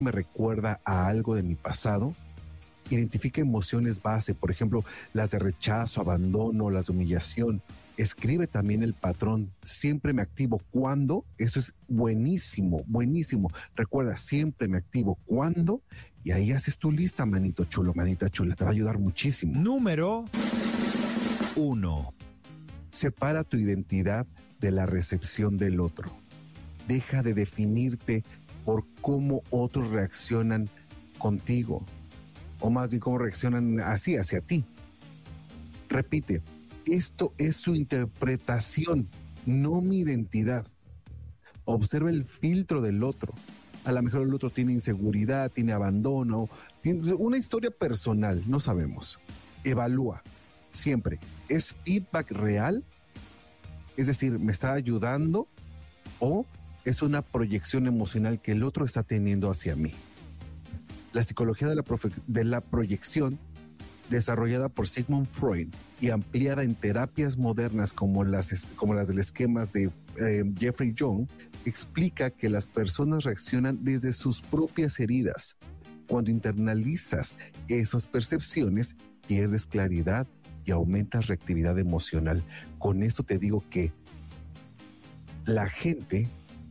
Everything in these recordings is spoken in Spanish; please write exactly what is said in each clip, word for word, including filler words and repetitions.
me recuerda a algo de mi pasado. Identifica emociones base, por ejemplo, las de rechazo, abandono, las de humillación. Escribe también el patrón. Siempre me activo cuando. Eso es buenísimo, buenísimo. Recuerda, siempre me activo cuando. Y ahí haces tu lista, manito chulo, manita chula. Te va a ayudar muchísimo. Número uno. Separa tu identidad de la recepción del otro. Deja de definirte por cómo otros reaccionan contigo. O más bien cómo reaccionan así hacia ti. Repite, esto es su interpretación, no mi identidad. Observa el filtro del otro. A lo mejor el otro tiene inseguridad, tiene abandono, tiene una historia personal, no sabemos. Evalúa, siempre. ¿Es feedback real? Es decir, ¿me está ayudando? ¿O es una proyección emocional que el otro está teniendo hacia mí? La psicología de la, profe- de la proyección, desarrollada por Sigmund Freud y ampliada en terapias modernas como las, como las del esquema de eh, Jeffrey Young, explica que las personas reaccionan desde sus propias heridas. Cuando internalizas esas percepciones, pierdes claridad y aumentas reactividad emocional. Con esto te digo que la gente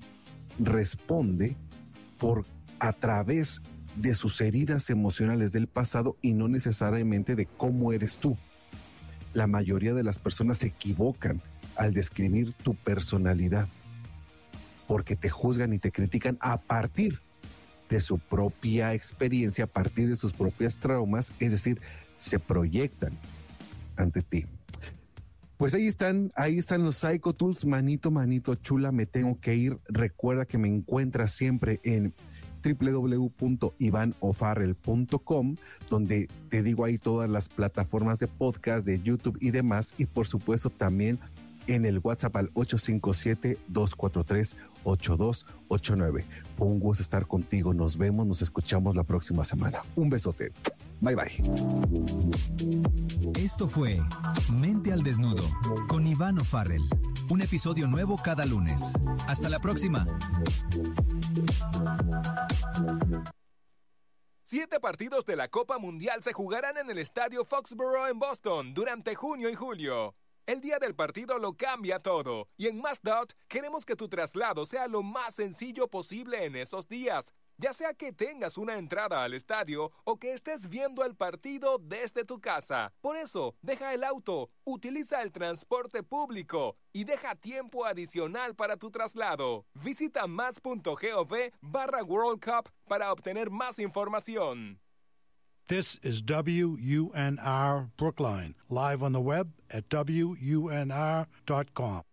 responde por a través de sus heridas emocionales del pasado y no necesariamente de cómo eres tú. La mayoría de las personas se equivocan al describir tu personalidad porque te juzgan y te critican a partir de su propia experiencia, a partir de sus propias traumas, es decir, se proyectan ante ti. Pues ahí están, ahí están los Psycho Tools, manito, manito chula, me tengo que ir. Recuerda que me encuentras siempre en doble u doble u doble u punto iván o'farrell punto com, donde te digo ahí todas las plataformas de podcast, de YouTube y demás, y por supuesto también en el WhatsApp al ocho cinco siete, dos cuatro tres, ocho dos ocho nueve. Fue un gusto estar contigo, nos vemos, nos escuchamos la próxima semana. Un besote, bye bye. Esto fue Mente al Desnudo con Iván O'Farrell. Un episodio nuevo cada lunes. Hasta la próxima. Siete partidos de la Copa Mundial se jugarán en el Estadio Foxborough en Boston durante junio y julio. El día del partido lo cambia todo, y en Mazdot queremos que tu traslado sea lo más sencillo posible en esos días, ya sea que tengas una entrada al estadio o que estés viendo el partido desde tu casa. Por eso, deja el auto, utiliza el transporte público y deja tiempo adicional para tu traslado. Visita mas.gov barra World Cup para obtener más información. This is W U N R Brookline, live on the web at W U N R dot com.